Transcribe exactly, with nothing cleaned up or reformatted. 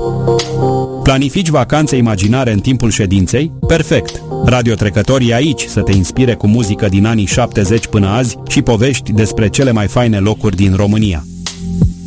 Planifici vacanțe imaginare în timpul ședinței? Perfect! Radio Trecători e aici să te inspire cu muzică din anii șaptezeci până azi și povești despre cele mai faine locuri din România.